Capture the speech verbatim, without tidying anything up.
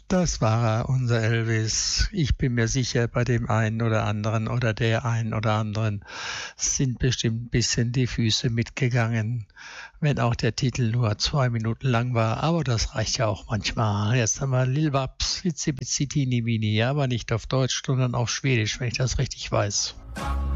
Das war er, unser Elvis. Ich bin mir sicher, bei dem einen oder anderen oder der einen oder anderen sind bestimmt ein bisschen die Füße mitgegangen, wenn auch der Titel nur zwei Minuten lang war. Aber das reicht ja auch manchmal. Jetzt haben wir Lil Wabs, Itzi Bitzi Teeny Weeny, aber nicht auf Deutsch, sondern auf Schwedisch, wenn ich das richtig weiß.